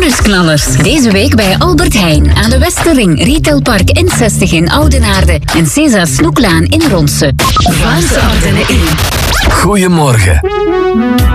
Nieuwsknallers. Deze week bij Albert Heijn aan de Westerring, Retailpark N60 in Oudenaarde en César Snoeklaan in Ronse. Vlaamse Antenne 1. Goedemorgen.